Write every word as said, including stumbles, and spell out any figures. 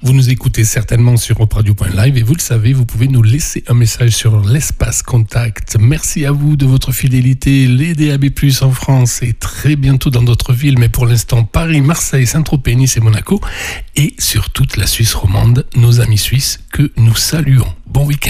Vous nous écoutez certainement sur europe radio point live et vous le savez, vous pouvez nous laisser un message sur l'espace contact. Merci à vous de votre fidélité, les D A B plus, en France et très bientôt dans d'autres villes, mais pour l'instant Paris, Marseille, Saint-Tropez, Nice et Monaco et sur toute la Suisse romande, nos amis suisses que nous saluons. Bon week-end.